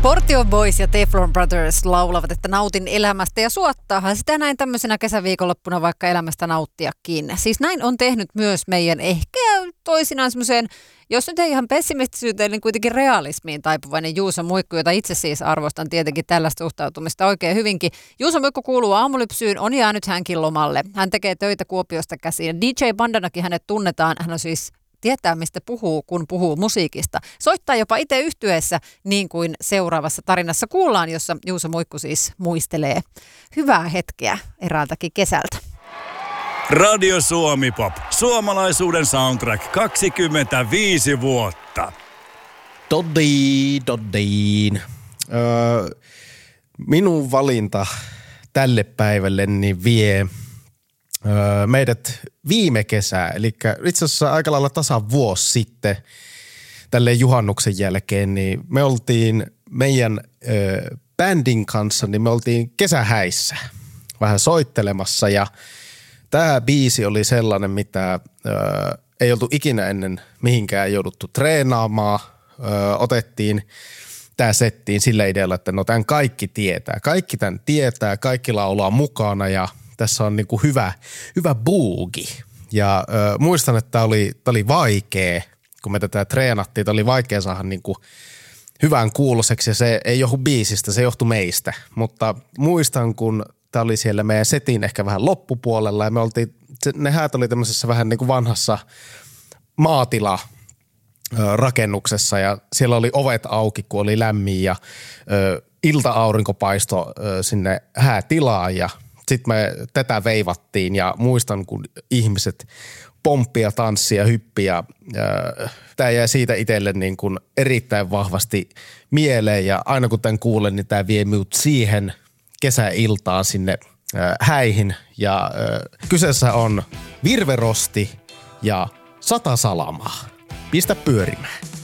Portion Boys ja Teflon Brothers laulavat, että nautin elämästä ja suottaahan sitä näin tämmöisenä kesäviikonloppuna vaikka elämästä nauttiakin. Siis näin on tehnyt myös meidän ehkä toisinaan semmoiseen, jos nyt ei ihan pessimistisyyteen, niin kuitenkin realismiin taipuvainen Juuso Muikku, jota itse siis arvostan tietenkin tällaista suhtautumista oikein hyvinkin. Juuso Muikku kuuluu Aamulypsyyn, on jäänyt hänkin lomalle. Hän tekee töitä Kuopiosta käsiin. DJ Bandanakin hänet tunnetaan, hän on siis tietää, mistä puhuu, kun puhuu musiikista. Soittaa jopa itse yhtyeessä, niin kuin seuraavassa tarinassa kuullaan, jossa Juuso Muikku siis muistelee hyvää hetkeä eräältäkin kesältä. Radio Suomi Pop. Suomalaisuuden soundtrack 25 vuotta. Toddiin. Minun valinta tälle päivälle niin vie meidät viime kesää, eli itse asiassa aika lailla tasan vuosi sitten tälleen juhannuksen jälkeen, niin me oltiin meidän bändin kanssa, niin me oltiin kesähäissä vähän soittelemassa ja tämä biisi oli sellainen, mitä ei oltu ikinä ennen mihinkään jouduttu treenaamaan. Otettiin tämä settiin sillä idealla, että no tämän kaikki tietää. Kaikki tämän tietää, kaikki laulaa mukana ja tässä on niinku hyvä buugi. Ja muistan, että tämä oli vaikea, kun me tätä treenattiin. Tämä oli vaikea saada niinku hyvän kuuloseksi ja se ei johdu biisistä, se johtui meistä. Mutta muistan, kun tämä oli siellä meidän setin ehkä vähän loppupuolella ja me oltiin, ne häät oli tämmöisessä vähän niin kuin vanhassa maatila-rakennuksessa ja siellä oli ovet auki, kun oli lämmin ja ilta-aurinko paistoi sinne häätilaan ja sitten me tätä veivattiin ja muistan, kun ihmiset pomppia, tanssia, hyppiä. Tämä jäi siitä itselle niin kuin erittäin vahvasti mieleen ja aina kun tämän kuulen, niin tämä vie minut siihen kesäiltaan sinne häihin ja kyseessä on Virve Rosti ja 100 salamaa. Pistä pyörimään.